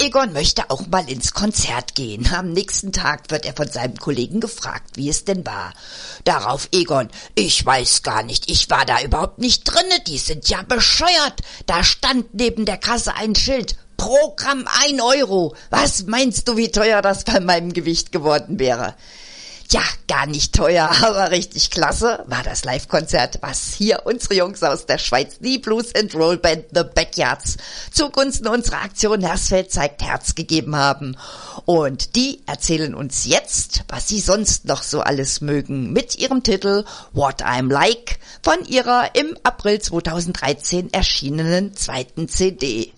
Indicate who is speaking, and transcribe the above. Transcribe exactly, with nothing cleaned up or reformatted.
Speaker 1: Egon möchte auch mal ins Konzert gehen. Am nächsten Tag wird er von seinem Kollegen gefragt, wie es denn war. Darauf Egon: Ich weiß gar nicht, ich war da überhaupt nicht drinne, die sind ja bescheuert. Da stand neben der Kasse ein Schild: Programm ein Euro. Was meinst du, wie teuer das bei meinem Gewicht geworden wäre? Ja, gar nicht teuer, aber richtig klasse war das Live-Konzert, was hier unsere Jungs aus der Schweiz, die Blues and Roll Band The Backyards, zugunsten unserer Aktion Hersfeld zeigt Herz gegeben haben. Und die erzählen uns jetzt, was sie sonst noch so alles mögen, mit ihrem Titel What I'm Like von ihrer im April zweitausenddreizehn erschienenen zweiten C D.